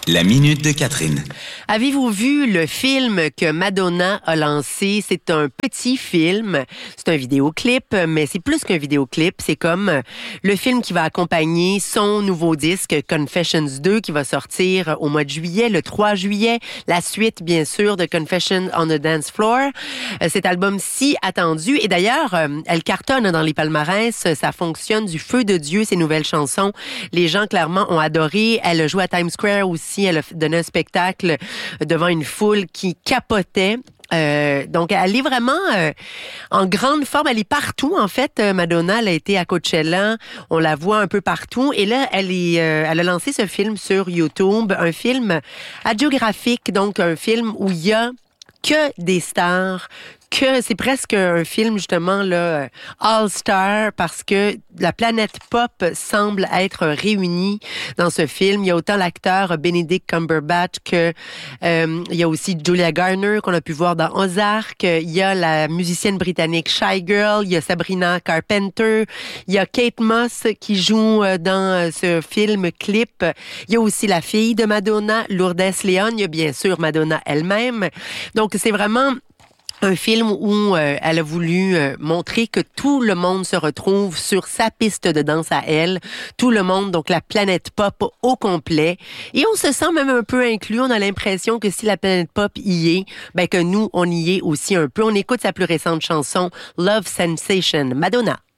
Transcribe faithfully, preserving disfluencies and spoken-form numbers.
La minute de Catherine. Avez-vous vu le film que Madonna a lancé? C'est un petit film, c'est un vidéoclip, mais c'est plus qu'un vidéoclip. C'est comme le film qui va accompagner son nouveau disque Confessions deux qui va sortir au mois de juillet, le trois juillet. La suite, bien sûr, de Confessions on the Dance Floor. Cet album si attendu. Et d'ailleurs, elle cartonne dans les palmarès. Ça fonctionne du feu de Dieu, ces nouvelles chansons. Les gens, clairement, ont adoré. Elle joue à Times Square aussi. Elle a donné un spectacle devant une foule qui capotait. Euh, donc, elle est vraiment euh, en grande forme. Elle est partout, en fait. Madonna, elle a été à Coachella. On la voit un peu partout. Et là, elle est, euh, elle a lancé ce film sur YouTube. Un film hagiographique, donc un film où il y a que des stars, que c'est presque un film justement là all-star parce que la planète pop semble être réunie dans ce film. Il y a autant l'acteur Benedict Cumberbatch que euh, il y a aussi Julia Garner qu'on a pu voir dans Ozark. Il y a la musicienne britannique Shy Girl. Il y a Sabrina Carpenter. Il y a Kate Moss qui joue dans ce film clip. Il y a aussi la fille de Madonna, Lourdes Leon. Il y a bien sûr Madonna elle-même. Donc c'est vraiment un film où euh, elle a voulu euh, montrer que tout le monde se retrouve sur sa piste de danse à elle. Tout le monde, donc la planète pop au complet. Et on se sent même un peu inclus. On a l'impression que si la planète pop y est, ben que nous, on y est aussi un peu. On écoute sa plus récente chanson, Love Sensation, Madonna.